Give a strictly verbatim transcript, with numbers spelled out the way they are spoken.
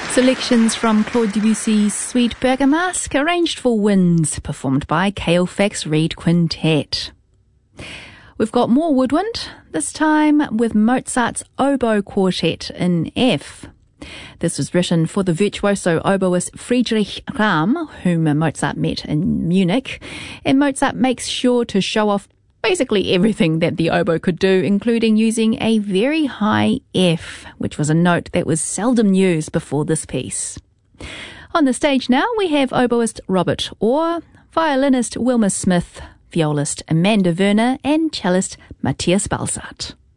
Selections from Claude Debussy's Suite Bergamasque, arranged for winds, performed by Ceolfex Reed Quintet. We've got more woodwind, this time with Mozart's Oboe Quartet in F. This was written for the virtuoso oboist Friedrich Rahm, whom Mozart met in Munich, and Mozart makes sure to show off basically everything that the oboe could do, including using a very high F, which was a note that was seldom used before this piece. On the stage now, we have oboist Robert Orr, violinist Wilma Smith, violist Amanda Werner, and cellist Matthias Balsart.